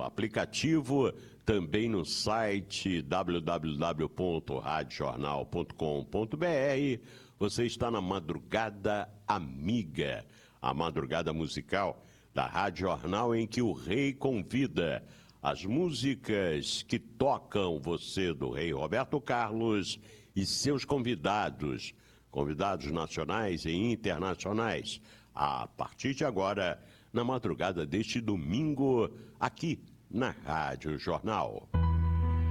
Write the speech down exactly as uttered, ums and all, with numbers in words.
aplicativo, também no site w w w ponto rádio jornal ponto com ponto b r. Você está na Madrugada Amiga, a madrugada musical da Rádio Jornal, em que o Rei convida as músicas que tocam você, do Rei Roberto Carlos, e seus convidados, convidados nacionais e internacionais, a partir de agora, na madrugada deste domingo, aqui na Rádio Jornal.